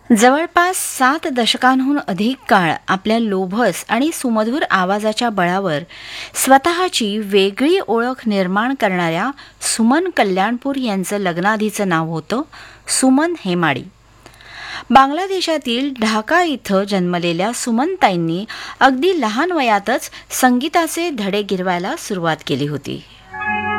जवळपास 7 दशकांहून अधिक काळ आपल्या लोभस आणि सुमधुर आवाजाच्या बळावर स्वतःची वेगळी ओळख निर्माण करणाऱ्या सुमन कल्याणपूर यांचं लग्नाआधीचं नाव होतं सुमन हेमाडी. बांगलादेशातील ढाका इथं जन्मलेल्या सुमनताईंनी अगदी लहान वयातच संगीताचे धडे गिरवायला सुरुवात केली होती.